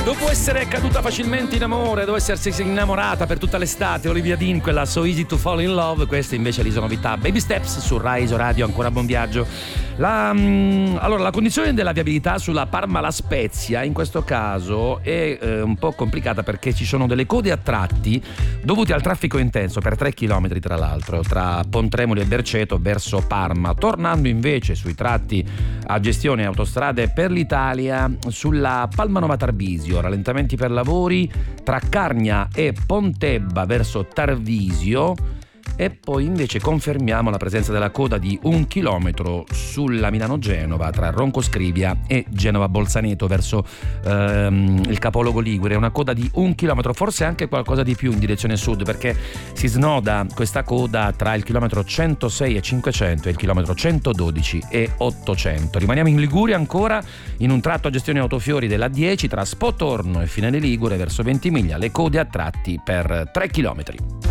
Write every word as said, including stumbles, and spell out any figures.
Dopo essere caduta facilmente in amore, dopo essersi innamorata per tutta l'estate, Olivia Dean, quella So Easy to Fall in Love, questa invece è l'isonovità Baby Steps su Rai Iso Radio. Ancora buon viaggio. La, mh, allora, la condizione della viabilità sulla Parma-La Spezia in questo caso è eh, un po' complicata, perché ci sono delle code a tratti dovute al traffico intenso per tre chilometri, tra l'altro, tra Pontremoli e Berceto verso Parma. Tornando invece sui tratti a gestione Autostrade per l'Italia, sulla Palmanova Tarbisio, rallentamenti per lavori tra Carnia e Pontebba verso Tarvisio, e poi invece confermiamo la presenza della coda di un chilometro sulla Milano-Genova tra Ronco Scrivia e Genova Bolzaneto verso ehm, il capoluogo ligure. Una coda di un chilometro, forse anche qualcosa di più in direzione sud, perché si snoda questa coda tra il chilometro centosei e cinquecento e il chilometro centododici e ottocento. Rimaniamo in Liguria ancora, in un tratto a gestione Autofiori della dieci tra Spotorno e Finale Ligure verso Ventimiglia, le code a tratti per tre chilometri.